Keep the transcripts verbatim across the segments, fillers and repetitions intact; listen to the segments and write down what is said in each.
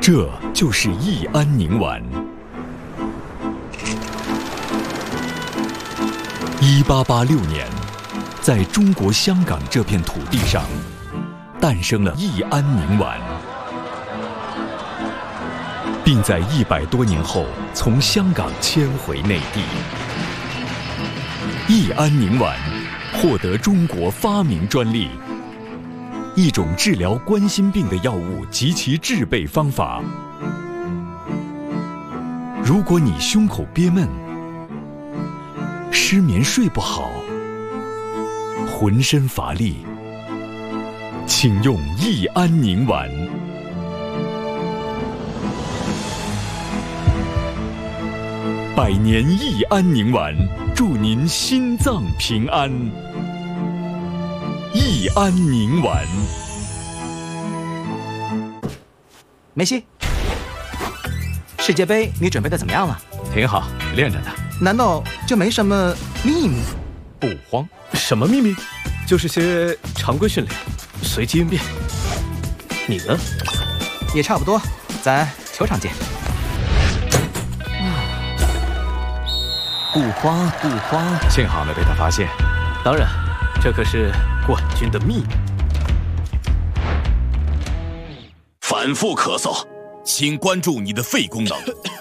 这就是益安宁丸。一八八六年，在中国香港这片土地上，诞生了益安宁丸，并在一百多年后从香港迁回内地。益安宁丸获得中国发明专利，一种治疗冠心病的药物及其制备方法。如果你胸口憋闷、失眠睡不好、浑身乏力，请用益安宁丸。百年益安宁丸，祝您心脏平安。益安宁丸。 梅西，世界杯你准备的怎么样了？ 挺好，练着呢。 难道就没什么秘密？ 不慌，什么秘密？就是些常规训练，随机应变。你呢？ 也差不多，咱球场见。 顾花，顾花，幸好没被他发现。当然，这可是冠军的秘密。 反复咳嗽，请关注你的肺功能。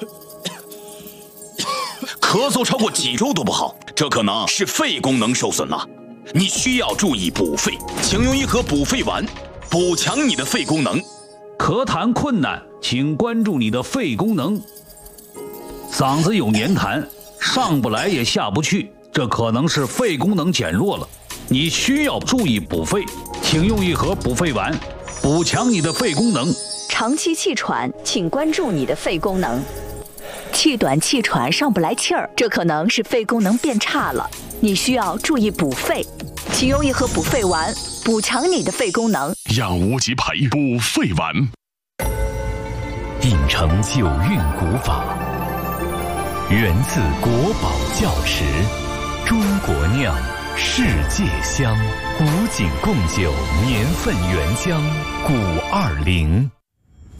咳嗽超过几周都不好，这可能是肺功能受损了。你需要注意补肺，请用一盒补肺丸，补强你的肺功能。 咳痰困难，请关注你的肺功能。嗓子有黏痰，上不来也下不去，这可能是肺功能减弱了。你需要注意补肺，请用一盒补肺丸，补强你的肺功能。 长期气喘，请关注你的肺功能。气短气喘上不来气儿，这可能是肺功能变差了，你需要注意补肺，请用一盒补肺丸，补强你的肺功能。 养无极培补肺丸， 秉承九韵古法，源自国宝窖池，中国酿，世界香，古井贡酒年份原浆，古二零。